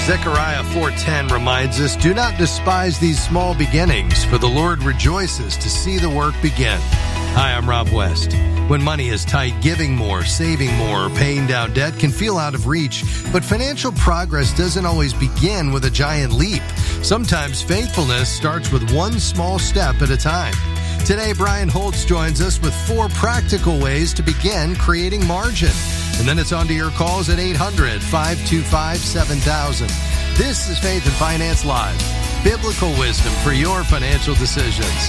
Zechariah 4:10 reminds us, do not despise these small beginnings, for the Lord rejoices to see the work begin. Hi, I'm Rob West. When money is tight, giving more, saving more, or paying down debt can feel out of reach, but financial progress doesn't always begin with a giant leap. Sometimes faithfulness starts with one small step at a time. Today, Brian Holtz joins us with 4 practical ways to begin creating margin. And then it's on to your calls at 800-525-7000. This is Faith and Finance Live, biblical wisdom for your financial decisions.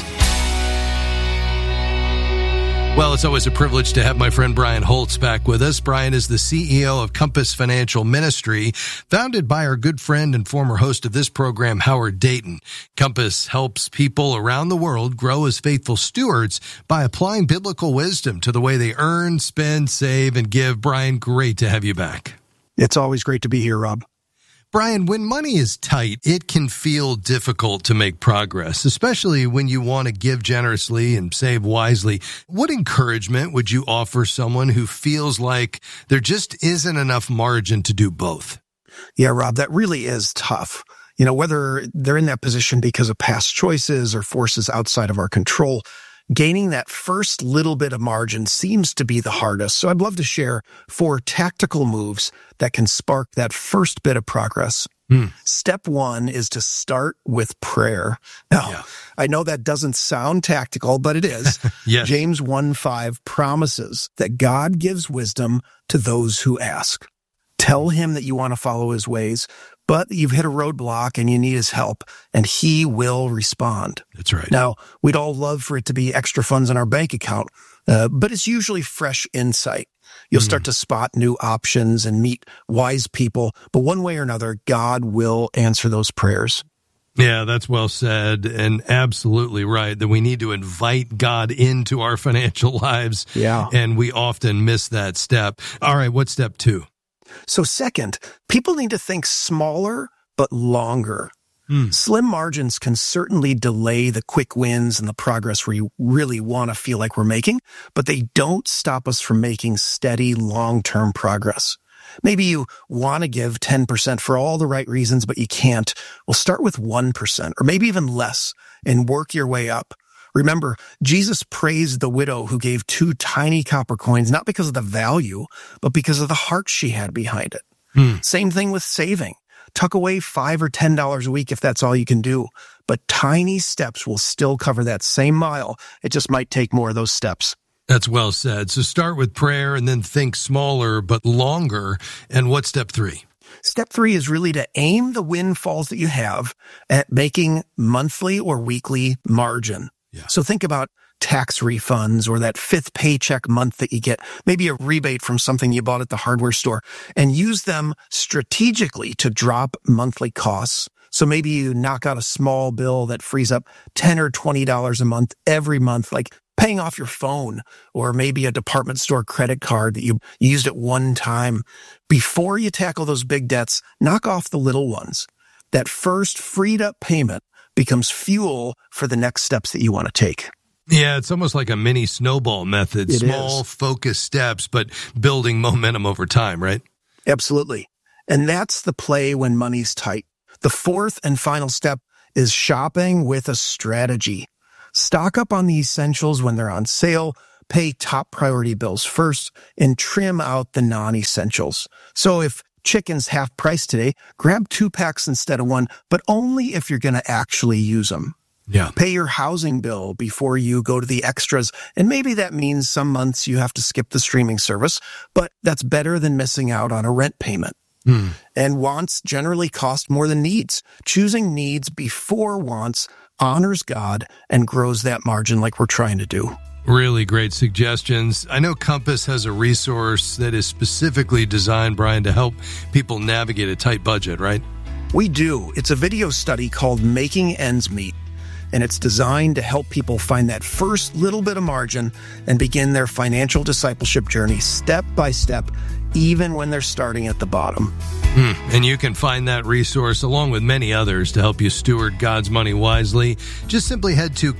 Well, it's always a privilege to have my friend Brian Holtz back with us. Brian is the CEO of Compass Financial Ministry, founded by our good friend and former host of this program, Howard Dayton. Compass helps people around the world grow as faithful stewards by applying biblical wisdom to the way they earn, spend, save, and give. Brian, great to have you back. It's always great to be here, Rob. Brian, when money is tight, it can feel difficult to make progress, especially when you want to give generously and save wisely. What encouragement would you offer someone who feels like there just isn't enough margin to do both? Yeah, Rob, that really is tough. Whether they're in that position because of past choices or forces outside of our control, gaining that first little bit of margin seems to be the hardest. So I'd love to share 4 tactical moves that can spark that first bit of progress. Step 1 is to start with prayer. Now, I know that doesn't sound tactical, but it is. Yes. James 1:5 promises that God gives wisdom to those who ask. Tell him that you want to follow his ways, but you've hit a roadblock and you need his help, and he will respond. That's right. Now, we'd all love for it to be extra funds in our bank account, but it's usually fresh insight. You'll start to spot new options and meet wise people, but one way or another, God will answer those prayers. Yeah, that's well said, and absolutely right that we need to invite God into our financial lives, and we often miss that step. All right, what's step 2? So second, people need to think smaller but longer. Slim margins can certainly delay the quick wins and the progress where you really want to feel like we're making, but they don't stop us from making steady, long-term progress. Maybe you want to give 10% for all the right reasons, but you can't. Well, start with 1% or maybe even less and work your way up. Remember, Jesus praised the widow who gave 2 tiny copper coins, not because of the value, but because of the heart she had behind it. Same thing with saving. Tuck away $5 or $10 a week if that's all you can do. But tiny steps will still cover that same mile. It just might take more of those steps. That's well said. So start with prayer and then think smaller but longer. And what's step 3? Step 3 is really to aim the windfalls that you have at making monthly or weekly margin. So think about tax refunds or that 5th paycheck month that you get, maybe a rebate from something you bought at the hardware store, and use them strategically to drop monthly costs. So maybe you knock out a small bill that frees up $10 or $20 a month every month, like paying off your phone or maybe a department store credit card that you used at one time. Before you tackle those big debts, knock off the little ones. That first freed up payment becomes fuel for the next steps that you want to take. Yeah, it's almost like a mini snowball method. Small, focused steps, but building momentum over time, right? Absolutely. And that's the play when money's tight. The 4th and final step is shopping with a strategy. Stock up on the essentials when they're on sale, pay top priority bills first, and trim out the non-essentials. So if chicken's half price today, grab 2 packs instead of 1, but only if you're going to actually use them. Pay your housing bill before you go to the extras. And maybe that means some months you have to skip the streaming service, but that's better than missing out on a rent payment. And wants generally cost more than needs. Choosing needs before wants honors God and grows that margin like we're trying to do. Really great suggestions. I know Compass has a resource that is specifically designed, Brian, to help people navigate a tight budget, right? We do. It's a video study called Making Ends Meet, and it's designed to help people find that first little bit of margin and begin their financial discipleship journey step by step, even when they're starting at the bottom. And you can find that resource along with many others to help you steward God's money wisely. Just simply head to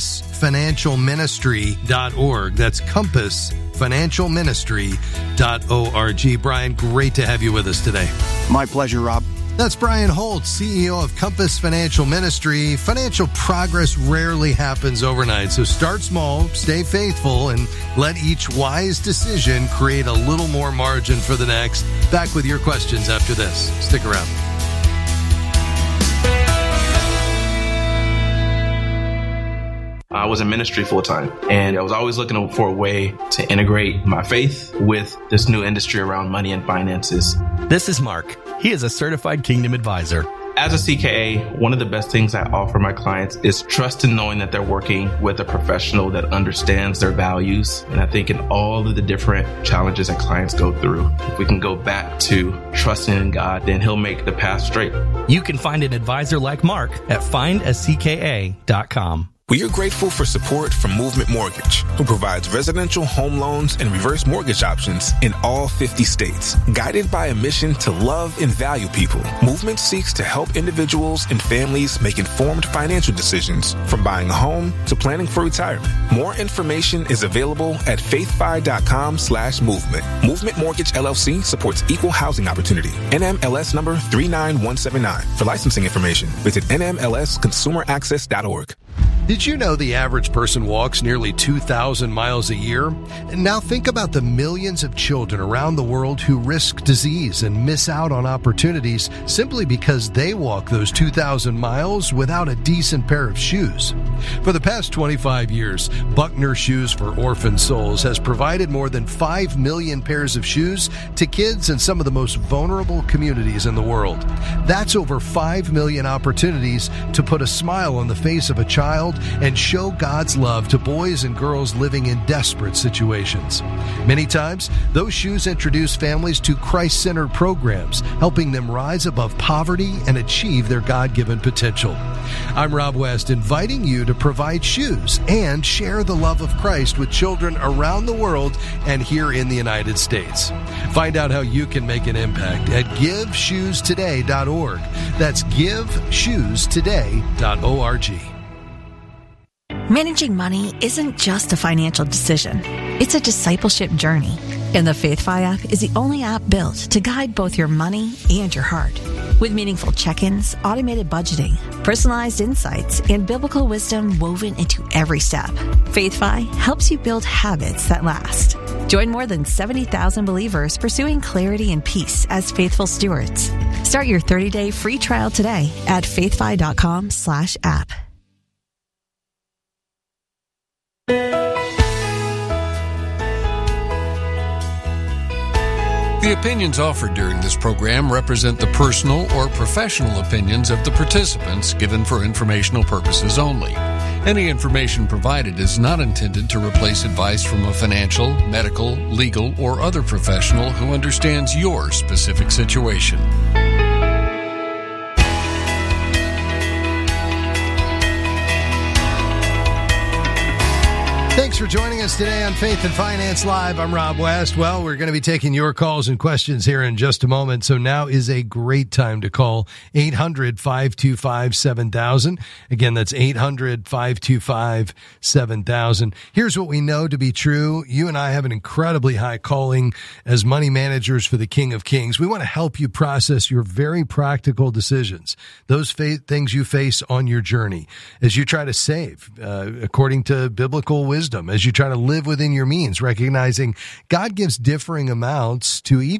compassfinancialministry.org. That's compassfinancialministry.org. Brian, great to have you with us today. My pleasure, Rob. That's Brian Holt, CEO of Compass Financial Ministry. Financial progress rarely happens overnight, so start small, stay faithful, and let each wise decision create a little more margin for the next. Back with your questions after this. Stick around. I was in ministry full time, and I was always looking for a way to integrate my faith with this new industry around money and finances. This is Mark. He is a certified Kingdom advisor. As a CKA, one of the best things I offer my clients is trust in knowing that they're working with a professional that understands their values. And I think in all of the different challenges that clients go through, if we can go back to trusting in God, then He'll make the path straight. You can find an advisor like Mark at findacka.com. We are grateful for support from Movement Mortgage, who provides residential home loans and reverse mortgage options in all 50 states. Guided by a mission to love and value people, Movement seeks to help individuals and families make informed financial decisions, from buying a home to planning for retirement. More information is available at faithfi.com/movement. Movement Mortgage LLC supports equal housing opportunity. NMLS number 39179. For licensing information, visit nmlsconsumeraccess.org. Did you know the average person walks nearly 2,000 miles a year? And now think about the millions of children around the world who risk disease and miss out on opportunities simply because they walk those 2,000 miles without a decent pair of shoes. For the past 25 years, Buckner Shoes for Orphan Souls has provided more than 5 million pairs of shoes to kids in some of the most vulnerable communities in the world. That's over 5 million opportunities to put a smile on the face of a child and show God's love to boys and girls living in desperate situations. Many times, those shoes introduce families to Christ-centered programs, helping them rise above poverty and achieve their God-given potential. I'm Rob West, inviting you to provide shoes and share the love of Christ with children around the world and here in the United States. Find out how you can make an impact at GiveShoesToday.org. That's GiveShoesToday.org. Managing money isn't just a financial decision. It's a discipleship journey. And the FaithFi app is the only app built to guide both your money and your heart. With meaningful check-ins, automated budgeting, personalized insights, and biblical wisdom woven into every step, FaithFi helps you build habits that last. Join more than 70,000 believers pursuing clarity and peace as faithful stewards. Start your 30-day free trial today at faithfi.com/app. The opinions offered during this program represent the personal or professional opinions of the participants given for informational purposes only. Any information provided is not intended to replace advice from a financial, medical, legal, or other professional who understands your specific situation. Thanks for joining us today on Faith and Finance Live. I'm Rob West. Well, we're going to be taking your calls and questions here in just a moment. So now is a great time to call 800-525-7000. Again, that's 800-525-7000. Here's what we know to be true. You and I have an incredibly high calling as money managers for the King of Kings. We want to help you process your very practical decisions, those things you face on your journey as you try to save, according to biblical wisdom, as you try to live within your means, recognizing God gives differing amounts to each